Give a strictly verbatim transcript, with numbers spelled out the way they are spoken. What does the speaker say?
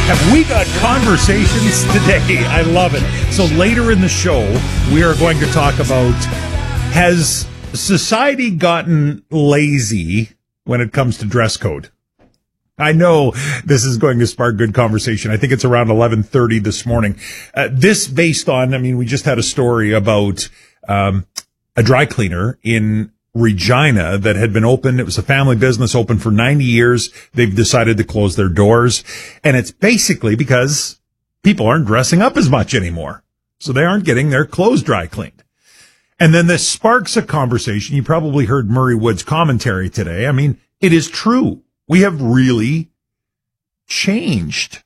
Have we got conversations today? I love it. So later in the show, we are going to talk about, has society gotten lazy when it comes to dress code? I know this is going to spark good conversation. I think it's around eleven thirty this morning. Uh, this based on, I mean, we just had a story about um, a dry cleaner in Regina that had been open. It was a family business open for ninety years. They've decided to close their doors. And it's basically because people aren't dressing up as much anymore. So they aren't getting their clothes dry cleaned. And then this sparks a conversation. You probably heard Murray Wood's commentary today. I mean, it is true. We have really changed